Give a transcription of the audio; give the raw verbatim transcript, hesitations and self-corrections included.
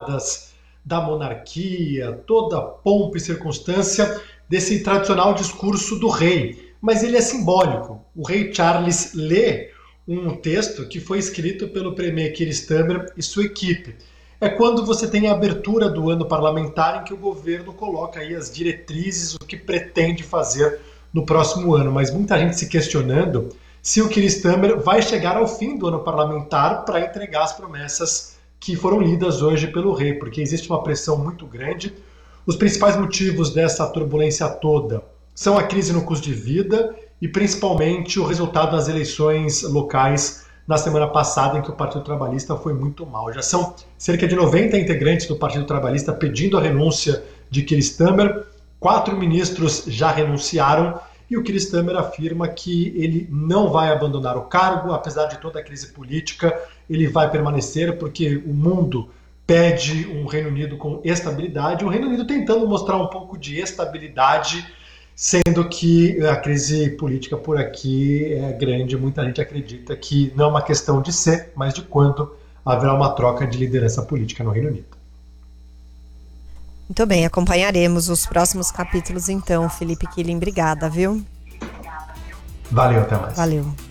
coroadas, da monarquia, toda a pompa e circunstância desse tradicional discurso do rei. Mas ele é simbólico. O rei Charles lê um texto que foi escrito pelo premier Keir Starmer e sua equipe. É quando você tem a abertura do ano parlamentar em que o governo coloca aí as diretrizes, o que pretende fazer no próximo ano. Mas muita gente se questionando se o Keir Starmer vai chegar ao fim do ano parlamentar para entregar as promessas que foram lidas hoje pelo rei, porque existe uma pressão muito grande. Os principais motivos dessa turbulência toda são a crise no custo de vida e principalmente o resultado das eleições locais na semana passada, em que o Partido Trabalhista foi muito mal. Já são cerca de noventa integrantes do Partido Trabalhista pedindo a renúncia de Keir Starmer, quatro ministros já renunciaram e o Keir Starmer afirma que ele não vai abandonar o cargo, apesar de toda a crise política, ele vai permanecer porque o mundo pede um Reino Unido com estabilidade, o Reino Unido tentando mostrar um pouco de estabilidade, sendo que a crise política por aqui é grande. Muita gente acredita que não é uma questão de ser, mas de quando haverá uma troca de liderança política no Reino Unido. Muito bem, acompanharemos os próximos capítulos então, Felipe Quilling. Obrigada, viu? Valeu, até mais. Valeu.